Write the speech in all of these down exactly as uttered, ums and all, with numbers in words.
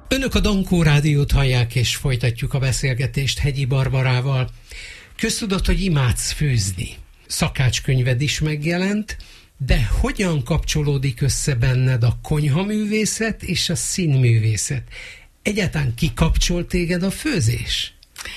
Önök a Dankó Rádiót hallják, és folytatjuk a beszélgetést Hegyi Barbarával. Köztudott, hogy imádsz főzni. Szakácskönyved is megjelent, de hogyan kapcsolódik össze benned a konyhaművészet és a színművészet? Egyáltalán kikapcsol téged a főzés?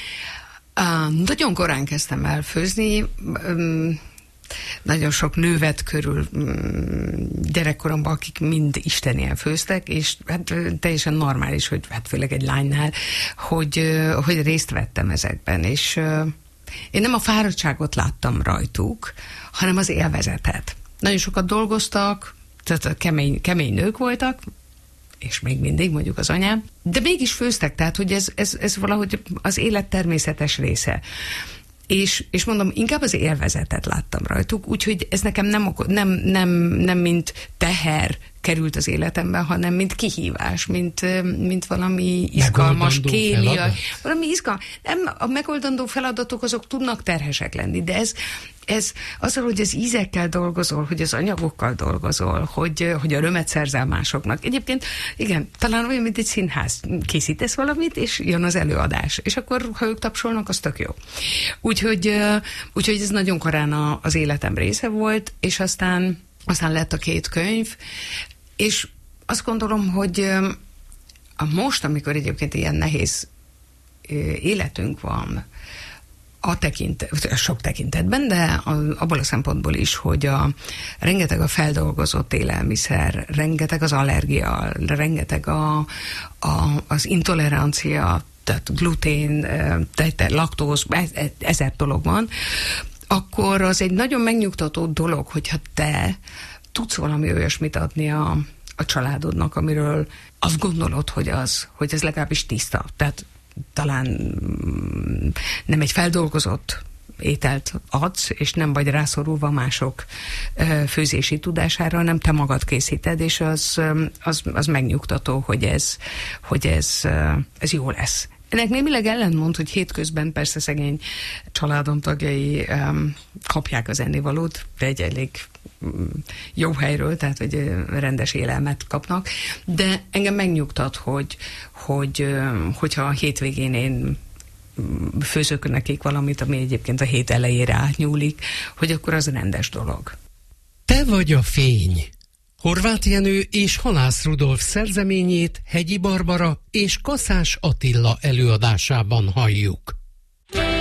Uh, nagyon korán kezdtem el főzni. Um, nagyon sok nővet körül um, gyerekkoromban, akik mind istenien főztek, és hát teljesen normális, hogy hát főleg egy lánynál, hogy, uh, hogy részt vettem ezekben, és uh, én nem a fáradtságot láttam rajtuk, hanem az élvezetet. Nagyon sokat dolgoztak, tehát kemény, kemény nők voltak, és még mindig mondjuk az anyám, de mégis főztek, tehát hogy ez, ez, ez valahogy az élet természetes része. És, és mondom, inkább az élvezetet láttam rajtuk, úgyhogy ez nekem nem, nem, nem, nem mint teher került az életembe, hanem mint kihívás, mint, mint valami izgalmas kémia. Valami izgalmas. Nem, a megoldandó feladatok azok tudnak terhesek lenni, de ez, ez azzal, hogy az ízekkel dolgozol, hogy az anyagokkal dolgozol, hogy, hogy a örömet szerzel másoknak. Egyébként, igen, talán olyan, mint egy színház. Készítesz valamit, és jön az előadás. És akkor, ha ők tapsolnak, az tök jó. Úgyhogy, úgyhogy ez nagyon korán a, az életem része volt, és aztán, aztán lett a két könyv, és azt gondolom, hogy a most, amikor egyébként ilyen nehéz életünk van, a tekintet, sok tekintetben, de abból a szempontból is, hogy a, rengeteg a feldolgozott élelmiszer, rengeteg az allergia, rengeteg a, a, az intolerancia, tehát glutén, tehát laktóz, ezer dolog van, akkor az egy nagyon megnyugtató dolog, hogyha te tudsz valami olyasmit adni a, a családodnak, amiről azt gondolod, hogy az, hogy ez legalábbis tiszta. Tehát talán nem egy feldolgozott ételt adsz, és nem vagy rászorulva mások főzési tudására, hanem te magad készíted, és az, az, az megnyugtató, hogy ez, hogy ez, ez jó lesz. Ennek némileg ellentmond, hogy hétközben persze szegény családom tagjai um, kapják az ennivalót, de egy elég um, jó helyről, tehát hogy rendes élelmet kapnak, de engem megnyugtat, hogy, hogy um, hogyha a hétvégén én főzök nekik valamit, ami egyébként a hét elejére átnyúlik, hogy akkor az rendes dolog. Te vagy a fény. Horváth Jenő és Halász Rudolf szerzeményét Hegyi Barbara és Kaszás Attila előadásában halljuk.